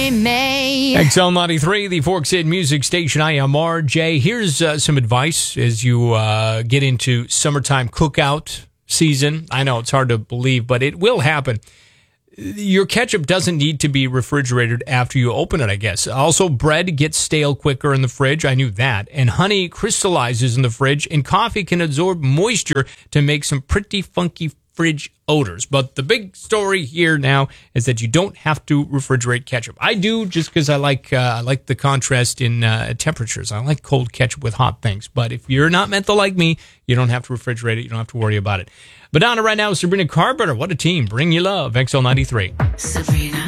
May, May. XL93, the Forks Head Music Station. I am RJ. Here's some advice as you get into summertime cookout season. I know it's hard to believe, but it will happen. Your ketchup doesn't need to be refrigerated after you open it, I guess. Also, bread gets stale quicker in the fridge. I knew that. And honey crystallizes in the fridge, and coffee can absorb moisture to make some pretty funky fridge odors. But the big story here now is that you don't have to refrigerate ketchup. I do, just because I like the contrast in temperatures. I like cold ketchup with hot things. But if you're not mental like me, you don't have to refrigerate it. You don't have to worry about it. But on it right now is Sabrina Carpenter. What a team. Bring you love. XL93. Sabrina.